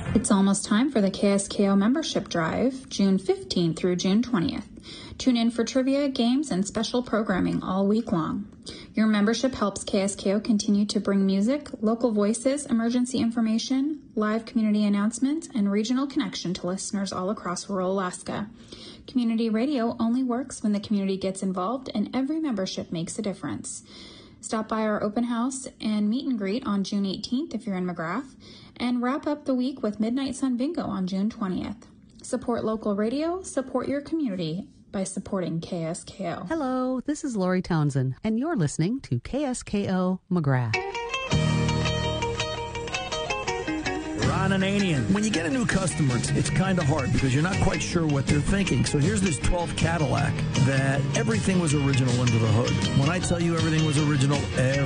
It's almost time for the KSKO membership drive, June 15th through June 20th. Tune in for trivia, games, and special programming all week long. Your membership helps KSKO continue to bring music, local voices, emergency information, live community announcements, and regional connection to listeners all across rural Alaska. Community radio only works when the community gets involved, and every membership makes a difference. Stop by our open house and meet and greet on June 18th if you're in McGrath, and wrap up the week with Midnight Sun Bingo on June 20th. Support local radio, support your community by supporting KSKO. Hello, this is Lori Townsend, and you're listening to KSKO McGrath. Ron Ananian. When you get a new customer, it's kind of hard because you're not quite sure what they're thinking. So here's this 12 Cadillac that everything was original under the hood. When I tell you everything was original,